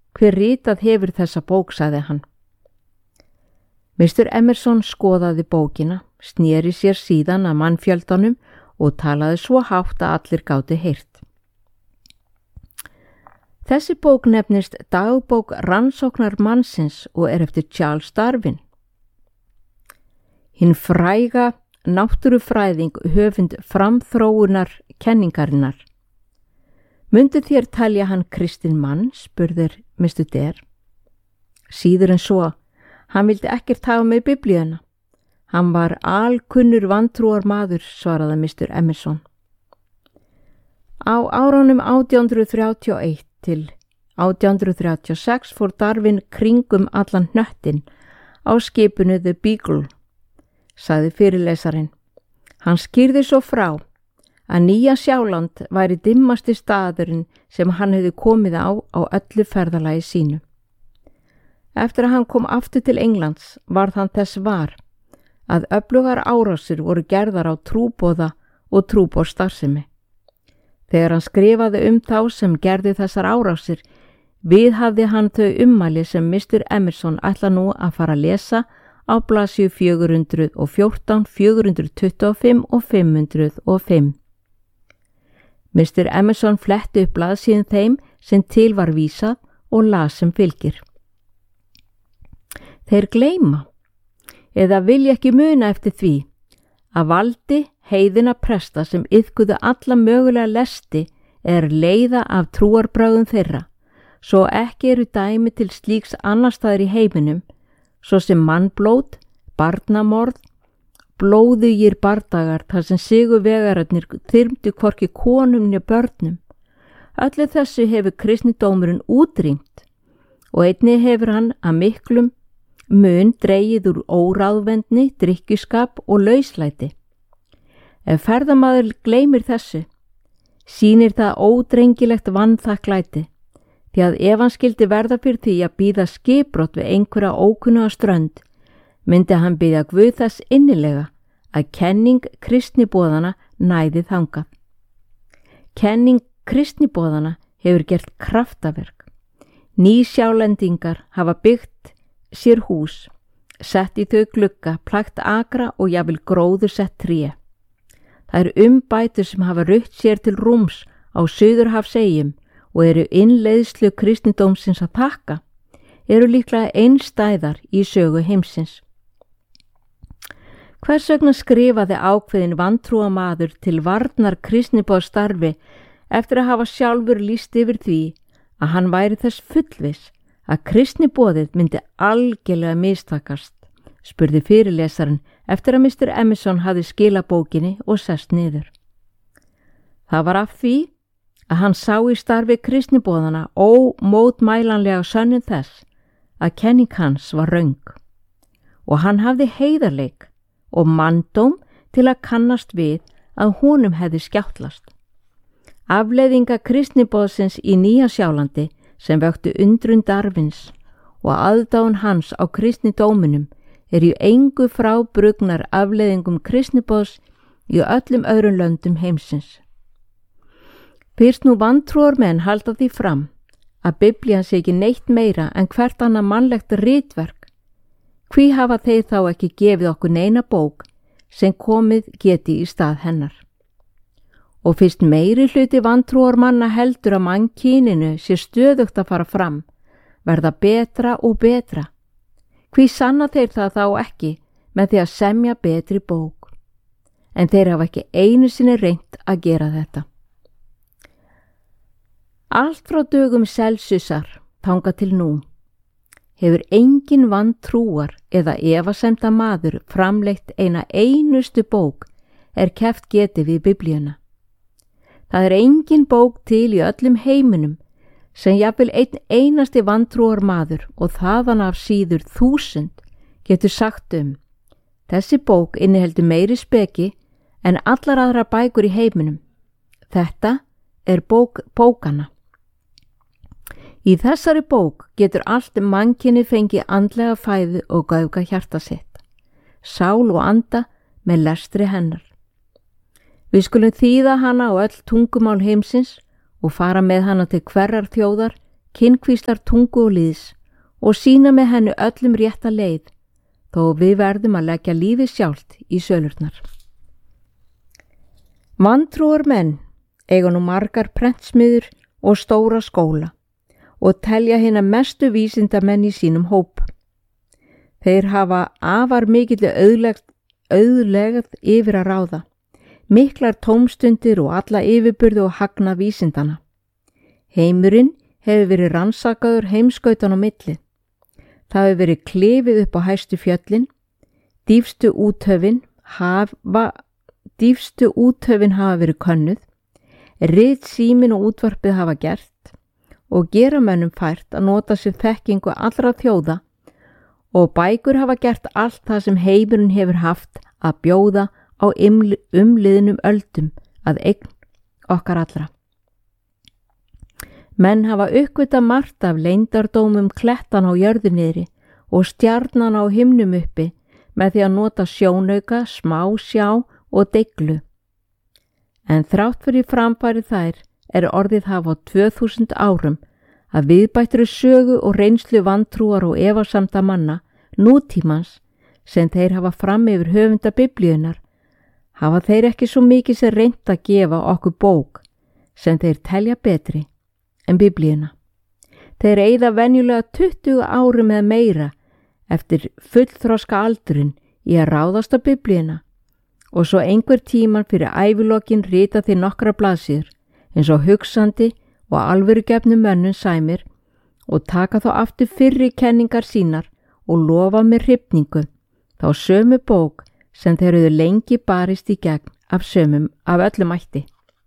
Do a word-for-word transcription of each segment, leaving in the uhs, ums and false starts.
hver ritað hefur þessa bók, sagði hann. mister Emerson skoðaði bókina, sneri sér síðan að mannfjöldanum og talaði svo hátt að allir gátu heyrt. Þessi bók nefnist Dagbók rannsóknar mannsins og er eftir Charles Darwin. Hinn fræga náttúrufræðing höfund framþróunar kenningarinnar. Mundu þér telja hann kristinn mann, spurðir mister Dare. Síður en svo, hann vildi ekkert hafa með biblíuna. Hann var alkunnur vantrúar maður, svaraði mister Emerson. Á árunum átján hundruð þrjátíu og eitt til átján hundruð þrjátíu og sex fór Darwin kringum allan hnöttinn á skipinu The Beagle, sagði fyrirlesarinn. Hann skýrði svo frá að Nýja Sjáland væri dimmasti staðurinn sem hann hefði komið á á öllu ferðalagi sínu. Eftir að hann kom aftur til Englands varð hann þess var að öflugar árásir voru gerðar á trúboða og trúboðsstarfsemi. Þegar hann skrifaði um þá sem gerði þessar árásir, viðhafði hann þau ummæli sem mister Emerson ætla nú að fara að lesa á blaðsíðu fjögur hundruð og fjórtán, fjögur hundruð tuttugu og fimm og fimm hundruð og fimm. mister Emerson fletti upp blaðsíðum þeim sem til var vísað og las sem fylgir. Þeir gleyma, eða vilja ekki muna eftir því, að valdi heiðina presta sem iðkuðu alla mögulega lesti er leiða af trúarbrögðum þeirra, svo ekki eru dæmi til slíks annar staðar í heiminum, svo sem mannblót, barnamorð, blóðugir bardagar þar sem sigurvegararnir þyrmdu hvorki konum né börnum. Öllu þessu hefur kristnidómurinn útrýmt og einnig hefur hann að miklum mun dregið úr óráðvendni, drykkjuskap og lauslæti. Ef ferðamaður gleymir þessu, sýnir það ódrengilegt vanþakklæti, því að ef hann skildi verða fyrir því að bíða skipbrott við einhverja ókunnuga strönd, myndi hann biðja Guð þess innilega að kenning kristniboðana næði þangað. Kenning kristniboðana hefur gert kraftaverk. Nýsjálendingar hafa byggt sér hús, sett í þau glugga, plagt akra og jafnvel gróður sett tré. Það eru umbætur sem hafa rutt sér til rúms á Suðurhafseyjum og eru innleiðslu kristindómsins að þakka, eru líklega einstæðar í sögu heimsins. Hvers vegna skrifaði ákveðin vantrúa maður til varnar kristniboðsstarfi eftir að hafa sjálfur lýst yfir því að hann væri þess fullviss að kristniboðið myndi algjörlega mistakast, spurði fyrirlesarinn eftir að mister Emerson hafði skilað bókinni og sest niður. Það var af því að hann sá í starfi kristniboðana ómótmælanlega sönnun þess að kenning hans var röng og hann hafði heiðarleik og manndóm til að kannast við að honum hefði skjáttlast. Afleiðinga kristniboðsins í Nýja Sjálandi sem vöktu undrun Darwins og aðdáun hans á kristnidóminum er í engu frábrugnar afleiðingum kristniboðs í öllum öðrum löndum heimsins. Fyrst nú vantrúar menn halda því fram að Biblían sé ekki neitt meira en hvert annað mannlegt ritverk, hví hafa þeir þá ekki gefið okkur neina bók sem komið geti í stað hennar. Og fyrst meiri hluti vantrúar manna heldur að mannkyninu sé stöðugt að fara fram, verða betra og betra. Hví sanna þeir það þá ekki með því að semja betri bók? En þeir hafa ekki einu sinni reynt að gera þetta. Allt frá dögum Celsiusar þangað til nú hefur engin vantrúar eða efasemda maður framleitt eina einustu bók er keppt getið við Biblíuna. Það er engin bók til í öllum heiminum sem jafnvel einn einasti vantrúar maður og þaðan af síður þúsund getur sagt um. Þessi bók inniheldur meiri speki en allar aðra bækur í heiminum. Þetta er bók bókana. Í þessari bók getur allt mannkyni fengið andlega fæðu og gauka hjarta sitt, sál og anda með lestri hennar. Við skulum þýða hana á öll tungumál heimsins og fara með hana til hverrar þjóðar, kynkvíslar tungu og líðs og sína með henni öllum rétta leið, þó við verðum að leggja lífið sjálft í sölurnar. Vantrúar menn eiga nú margar prentsmiður og stóra skóla og telja hina mestu vísindamenn í sínum hóp. Þeir hafa afar mikilli auðlegð yfir að ráða, miklar tómstundir og alla yfirburði og hagna vísindana. Heimurinn hefur verið rannsakaður heimskautan á milli. Það hefur verið klifið upp á hæstu fjöllin, dýfstu úthöfin hafa, dýfstu úthöfin hafa verið könnuð, rit símin og útvarpið hafa gert og gera mönnum fært að nota sér þekkingu allra þjóða og bækur hafa gert allt það sem heimurinn hefur haft að bjóða á umliðnum öldum að eign okkar allra. Menn hafa uppgötvað margt af leyndardómum klettan á jörðu niðri og stjarnan á himnum uppi með því að nota sjónauka, smásjá og deiglu. En þrátt fyrir framfæri þær er orðið hafa á tvö þúsund árum að viðbættri sögu og reynslu vantrúar og efasemda manna nútímans sem þeir hafa fram yfir höfunda biblíunar, hafa þeir ekki svo mikið sem reynt að gefa okkur bók sem þeir telja betri en biblíuna. Þeir eyða venjulega tuttugu árum eða meira eftir fullþroska aldurinn í að ráðast á biblíuna og svo einhver tíman fyrir ævilokkin rita þeir nokkra blaðsíður eins og hugsandi og alvörugefnu mönnum sæmir og taka þá aftur fyrri kenningar sínar og lofa með hrifningu þá sömu bók sem þeir höfðu lengi barist í gegn af sömum af öllum ætti.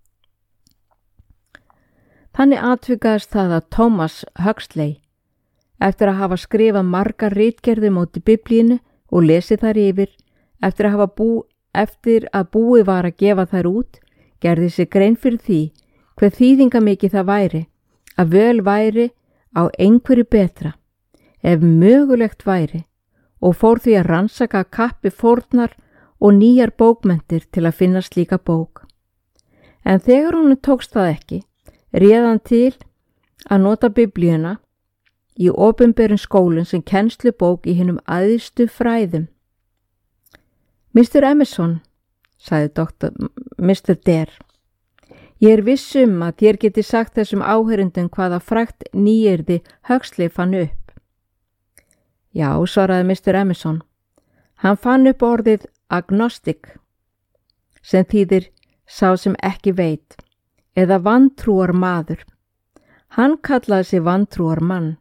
Þannig atvikaðist það að Thomas Huxley, eftir að hafa skrifað margar ritgerðir móti biblíinu og lesið þær yfir, eftir að, hafa bú, eftir að búið var að gefa þær út, gerði sig grein fyrir því hver þýðingamikið það væri, að völ væri á einhverju betra, ef mögulegt væri, og fór því að rannsaka kappi fórnar og nýjar bókmenntir til að finna slíka bók. En þegar hún tókst það ekki, réð hann til að nota biblíuna í opinberum skólum sem kennslubók í hinum æðstu fræðum. mister Emerson, sagði doktor mister Dare, ég er viss um að þér geti sagt þessum áheyrendum hvaða frægt nýyrði Huxley fann upp. Já, svaraði mister Emerson, hann fann upp orðið agnostic, sem þýðir sá sem ekki veit, eða vantrúar maður. Hann kallaði sig vantrúar mann.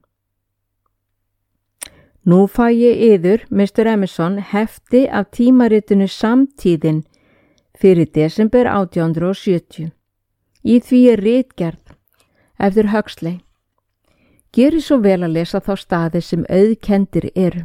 Nú fæ ég yður, mister Emerson, hefti af tímaritinu Samtíðin fyrir desember átján hundruð sjötíu. Í því er ritgerð eftir Huxley. Gerið svo vel að lesa þá staði sem auðkendir eru.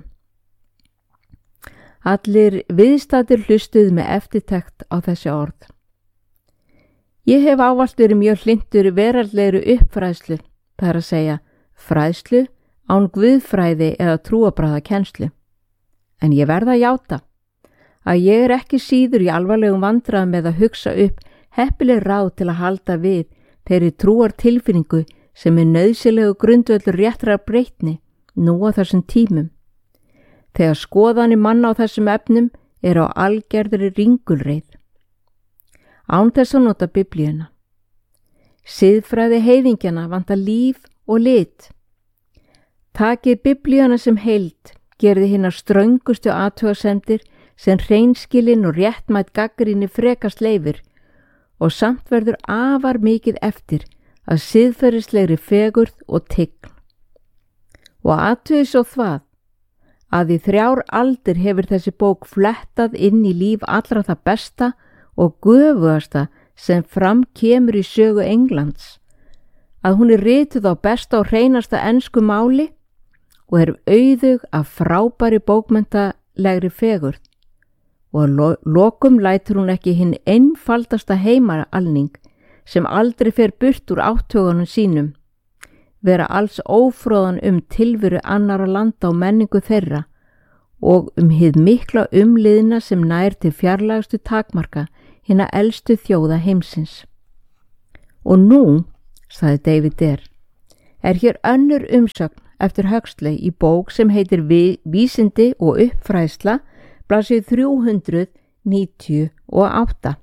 Allir viðstaddir hlustuðu með eftirtekt á þessi orð. Ég hef ávallt verið mjög hlynntur veraldlegri uppfræðslu, það er að segja fræðslu án guðfræði eða trúarbragða kennslu. En ég verð að játa að ég er ekki síður í alvarlegum vandræðum með að hugsa upp heppileg ráð til að halda við þeirri trúar tilfinningu sem er nauðsynlegu grundvöllur réttrar breytni nú á þessum tímum. Þegar skoðanir manna á þessum efnum er á algerðri ringulreið. Án þess að nota biblíuna. Siðfræði heiðingjana vantar líf og lit. Takið biblíuna sem heild, gerði hinar ströngustu athugasemdir sem hreinskilin og réttmætt gagnrýni frekast leifir og samt verður afar mikið eftir að siðferðislegri fegurð og tign. Og athugið svo það að í þrjár aldir hefur þessi bók flettað inn í líf allra það besta og göfugasta sem fram kemur í sögu Englands, að hún er rituð á besta og hreinasta ensku máli og er auðug af frábæri bókmenntalegri fegurð og að lo lokum lætur hún ekki hinn einfaldasta heimaralning sem aldrei fer burt úr áttögunum sínum, vera alls ófróðan um tilveru annara landa og menningu þeirra og um hið mikla umliðna sem nær til fjarlægustu takmarka hinna elstu þjóða heimsins. Og nú, sagði David Dare, er hér önnur umsögn eftir Huxley í bók sem heitir Vísindi og uppfræðsla, blaðsíðu þrjú hundruð níutíu og átta.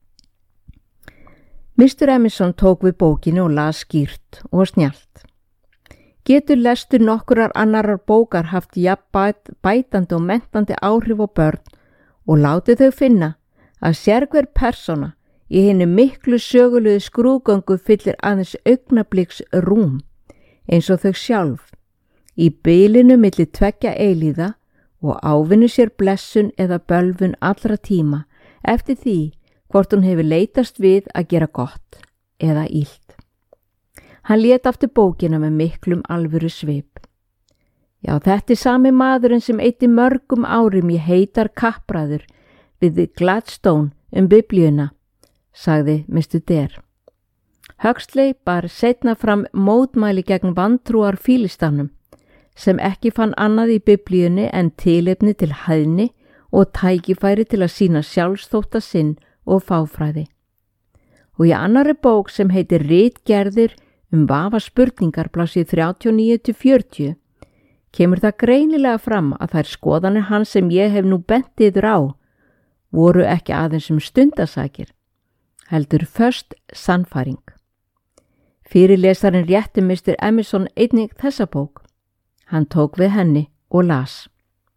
mister Emerson tók við bókinni og las skýrt og snjallt. Getur lestur nokkurar annarar bókar haft jafn bætandi og menntandi áhrif á börn og látið þau finna að sérhver persóna í hinni miklu sögulegu skrúðgöngu fyllir aðeins augnabliks rúm, eins og þau sjálf, í bilinu milli tveggja eilíða og ávinnu sér blessun eða bölvun allra tíma eftir því hvort hún hefur leitast við að gera gott eða illt. Hann lét aftur bókina með miklum alvöru svip. Já, þetta er sami maðurinn sem eyddi mörgum árum í heitar kappræður við Gladstone um biblíuna, sagði mister Dare. Huxley bar seinna fram mótmæli gegn vantrúar fílistafnum, sem ekki fann annað í biblíunni en tilefni til hæðni og tækifæri til að sýna sjálfsþótta sinn og fáfræði. Og í annarri bók sem heitir Ritgerðir um vafa spurningar, blaðsíðu þrjátíu og níu til fjörutíu, kemur það greinilega fram að þær skoðanir hans sem ég hef nú bent yður á voru ekki aðeins um stundasakir, heldur föst sannfæring. Fyrirlesarinn rétti mister Emerson einnig þessa bók. Hann tók við henni og las.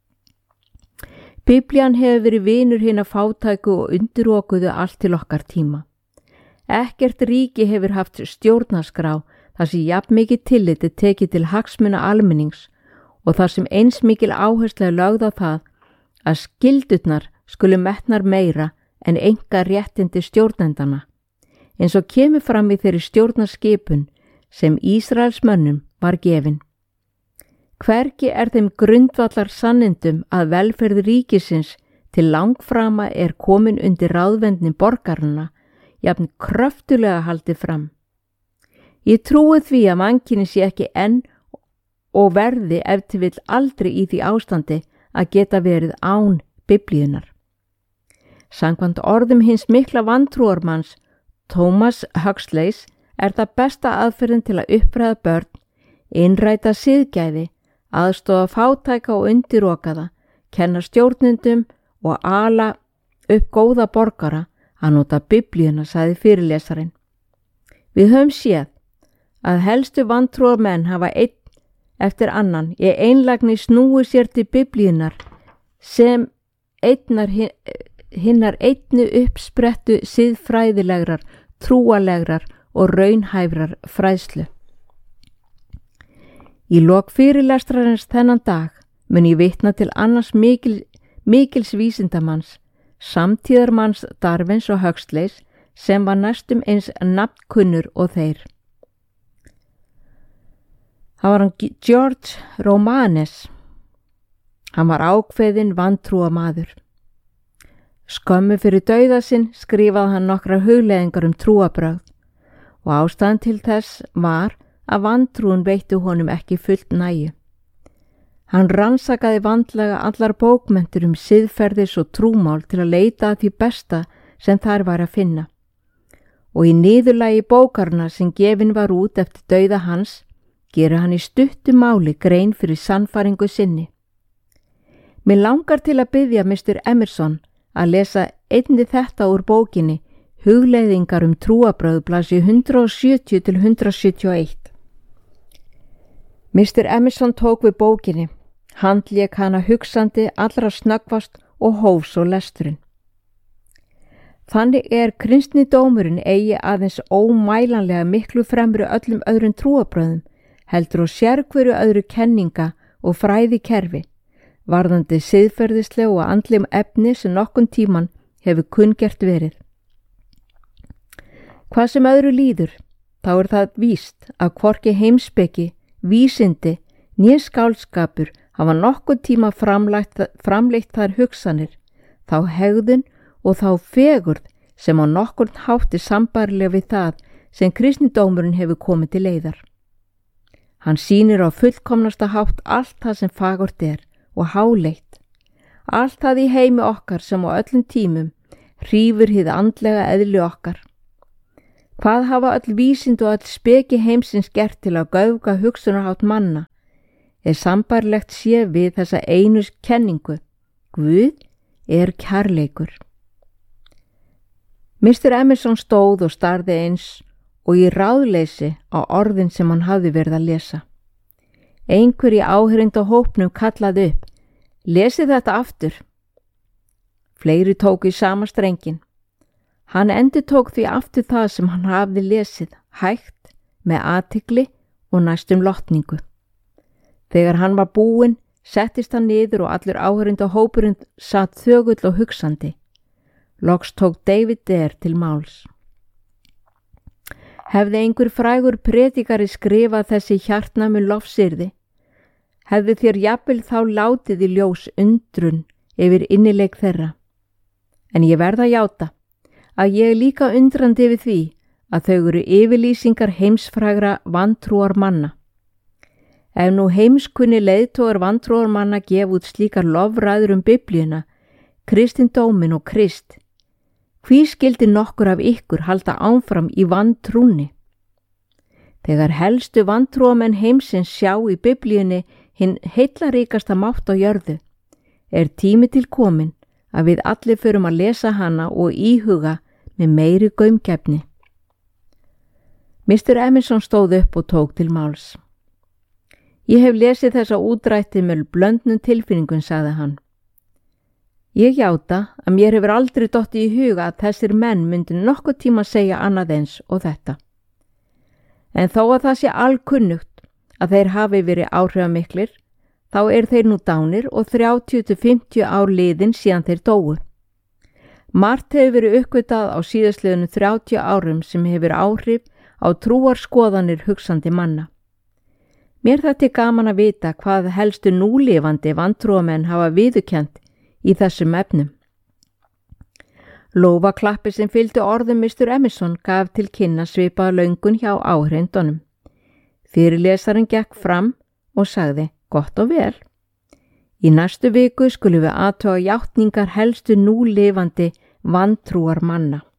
Biblían hefur verið vinur hinna fátæku og undirokuðu allt til okkar tíma. Ekkert ríki hefur haft stjórnarskrá þar sem jafn mikið tilliti tekið til hagsmuna almennings og þar sem eins mikil áhersla er lögð á það að skyldurnar skulu metnar meira en enga réttindi stjórnendana, eins og kemur fram í þeirri stjórnarskipun sem Ísraelsmönnum var gefin. Hvergi er þeim grundvallar sannindum að velferð ríkisins til langframa er komin undir ráðvendni borgarana, jafn kröftulega haldið fram. Ég trúi því að mannkyni sé ekki enn og verði ef til vill aldrei í því ástandi að geta verið án biblíunar. Samkvæmt orðum hins mikla vantrúarmanns Thomas Huxleys er það besta aðferðin til að uppræða börn, innræta siðgæði, aðstofa fátæka og undirokaða, kenna stjórnendum og ala upp góða borgara að nota biblíuna, sagði fyrirlesarinn. Við höfum séð að helstu vantrúarmenn hafa einn eftir annan í einlægni snúið sér til biblíunar sem einnar hinnar einnu uppsprettu siðfræðilegrar, trúalegrar og raunhæfrar fræðslu. Í lok fyrirlestrarins þennan dag mun ég vitna til annars mikil, mikils vísindamanns, samtíðarmanns Darwins og Huxleys, sem var næstum eins nafnkunnur og þeir. Það var hann George Romanes. Hann var ákveðinn vantrúamaður. Skömmu fyrir dauða sinn skrifaði hann nokkra hugleiðingar um trúabrögð og ástæðan til þess var að vantrúin veitti honum ekki fullt nægju. Hann rannsakaði vandlega allar bókmenntir um siðferðis og trúmál til að leita að því besta sem þar var að finna. Og í niðurlagi bókarna sem gefin var út eftir dauða hans, gerir hann í stuttu máli grein fyrir sannfæringu sinni. Mér langar til að biðja mister Emerson að lesa einnig þetta úr bókinni Hugleiðingar um trúabrögð, blaðsíðu hundrað sjötíu til hundrað sjötíu og eitt. mister Emerson tók við bókinni, handlék hana hugsandi allra snöggvast og hóf svo lesturinn. Þannig er kristnidómurinn eigi aðeins ómælanlega miklu fremri öllum öðrum trúabröðum, heldur og sérhverju öðru kenninga og fræði kerfi, varðandi siðferðisleg og andlegum efni sem nokkun tíman hefur kunngert verið. Hvað sem öðru líður, þá er það víst að hvorki heimspeki, vísindi, né skáldskapur hafa nokkuð tíma framleitt, framleitt þær hugsanir, þá hegðun og þá fegurð sem á nokkurn hátti sambærilega við það sem kristnidómurinn hefur komið til leiðar. Hann sýnir á fullkomnasta hátt allt það sem fagurt er og háleitt, allt það í heimi okkar sem á öllum tímum hrífur hið andlega eðli okkar. Hvað hafa öll vísind og öll speki heimsins gert til að göfga hugsunarhátt manna? Er sambærilegt sé við þessa einu kenningu: Guð er kærleikur. mister Emerson stóð og starði eins og í ráðleysi á orðin sem hann hafði verið að lesa. Einhver í áheyrinda hópnum kallaði upp: Lesið þetta aftur. Fleiri tóku í sama strengin. Hann endurtók því aftur það sem hann hafði lesið, hægt, með athygli og næstum lotningu. Þegar hann var búinn, settist hann niður og allur áheyrinda hópurinn satt þögull og hugsandi. Loks tók David Dare til máls. Hefði einhver frægur predikari skrifað þessi hjartnæmu lofsyrði, hefði þér jafnvel þá látið í ljós undrun yfir innileik þeirra. En ég verð að játa að ég er líka undrandi yfir því að þau eru yfirlýsingar heimsfrægra vantrúar manna. Ef nú heimskunni leiðtogar vantrúar manna gefa út slíkar lofræður um Biblíuna, kristindómin og Krist, hví skildi nokkur af ykkur halda áfram í vantrúnni? Þegar helstu vantrúamenn heimsins sjá í Biblíunni hinn heillaríkasta mátt á jörðu, er tími til komin að við allir förum að lesa hana og íhuga með meiri gaumgæfni. mister Emerson stóð upp og tók til máls. Ég hef lesið þessa útrætti með blöndnum tilfinningum, sagði hann. Ég játa að mér hefur aldrei dottið í huga að þessir menn myndi nokkuð tíma segja annað eins og þetta. En þó að það sé alkunnugt að þeir hafi verið áhrifamiklir, þá er þeir nú dánir og þrjátíu til fimmtíu ár liðin síðan þeir dóu. Margt hefur verið uppgötað á síðastliðinu þrjátíu árum sem hefur áhrif á trúarskoðanir hugsandi manna. Mér þetta er gaman að vita hvað helstu núlifandi vantrúamenn hafa viðurkennt í þessum efnum. Lófaklappi sem fylgdi orðum mister Emerson gaf til kynna svipaða löngun hjá áhreindunum. Fyrirlesarinn gekk fram og sagði: Gott og vel. Í næstu viku skulum við athuga játningar helstu núlifandi vantrúar manna.